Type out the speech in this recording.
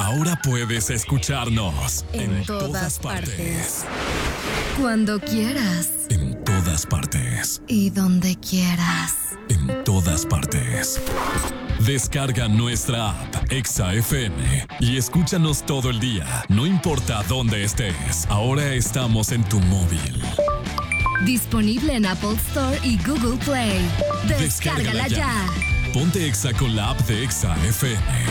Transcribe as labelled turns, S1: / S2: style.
S1: Ahora puedes escucharnos
S2: en todas partes. Cuando quieras.
S1: En todas partes.
S2: Y donde quieras.
S1: En todas partes. Descarga nuestra app Exa FM y escúchanos todo el día, no importa dónde estés. Ahora estamos en tu móvil.
S2: Disponible en Apple Store y Google Play. Descárgala ya.
S1: Ponte Exa con la app de Exa FM.